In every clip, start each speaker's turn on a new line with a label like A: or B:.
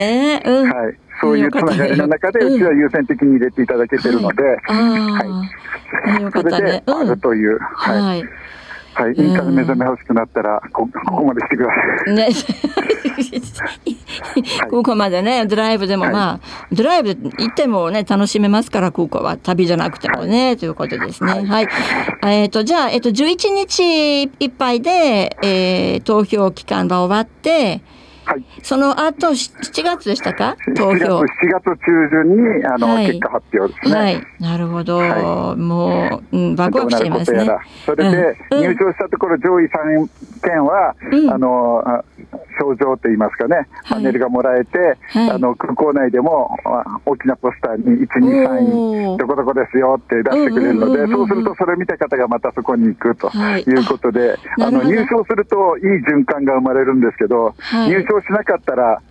A: はい、そういうつながりの中でうちは優先的に入れていただけてるので、それであるという、はい、はい、インカレ目覚め欲しくなったらここまでしてください。ね
B: ここまでね、ドライブでもドライブ行ってもね、楽しめますから、ここは旅じゃなくてもね、ということですね。はい。じゃあ、11日いっぱいで、投票期間が終わって、はい、その後、7月でしたか？投票。
A: 7月中旬に、結果発表ですね。はい。
B: なるほど。もう、ワクワクしちゃいますね。
A: それで、入賞したところ上位3件は、賞状といいますかね、パネルがもらえて、空港内でも大きなポスターに1、2、3位、どこどこですよって出してくれるので、そうするとそれを見た方がまたそこに行くということで、入賞するといい循環が生まれるんですけど、入賞しなかったら、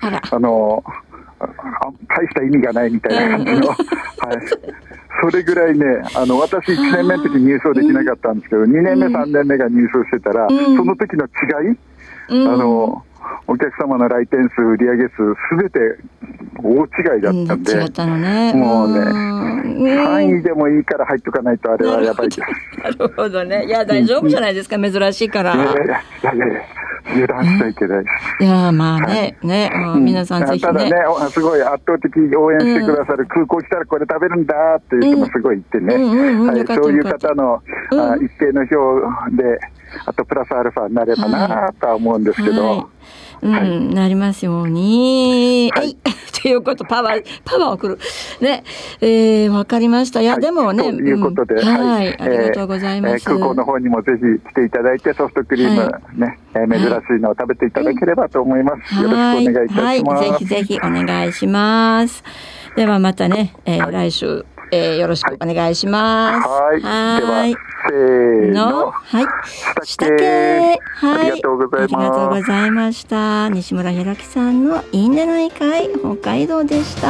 A: 大した意味がないみたいな感じの、はい。それぐらいね、私1年目の時入賞できなかったんですけど、2年目、3年目が入賞してたら、その時の違い、お客様の来店数、売上数、すべて大違いだったんで、
B: 違ったのね。
A: もうね、3位でもいいから入っとかないとあれはやばいです。
B: なるほどね。いや、大丈夫じゃないですか、珍しいから。
A: いや油断しちゃいけない。
B: いや、まあね、皆さんぜひね。
A: ただね、すごい圧倒的に応援してくださる、空港来たらこれ食べるんだっていう人もすごいいてね、そういう方の一定の票で、あとプラスアルファになればなとは思うんですけど。
B: なりますように。ということ、パワーを送る。ね、わかりました。いや、でもね。
A: ということで、
B: ありがとうございます。
A: 空港の方にもぜひ来ていただいて、ソフトクリームね、珍しいのを食べていただければと思います。よろしくお願いいたします。
B: ぜひぜひお願いします。ではまたね、来週、よろしくお願いします。
A: はい。では、せーの。
B: したけ。
A: ありがとうございます。
B: ありがとうございました。西村ひろきさんのいいんでないかい北海道でした。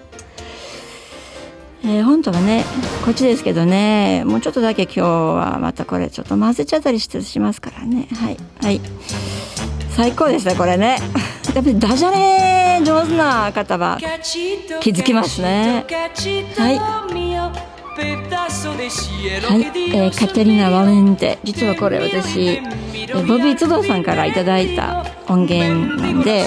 B: 本当はね、こっちですけどね、もうちょっとだけ今日はまたこれちょっと混ぜちゃったりしますからね。はい。最高ですね、これね。やっぱりダジャレ上手な方は気づきますね。はい。カテリナ・ワレンテ、実はこれ私ボビー・ツドさんからいただいた音源なんで、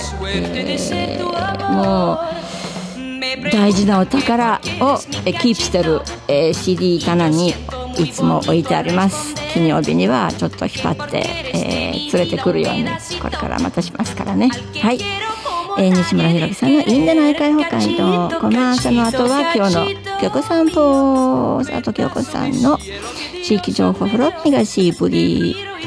B: もう大事なお宝をキープしてる、CD 棚にいつも置いてあります。金曜日にはちょっと引っ張って、連れてくるようにこれからまたしますからね。はい。西村ひろきさんのいいんでないかい北海道。この朝の後は今日の京子散歩、あと京子さんの地域情報フロー東ブリ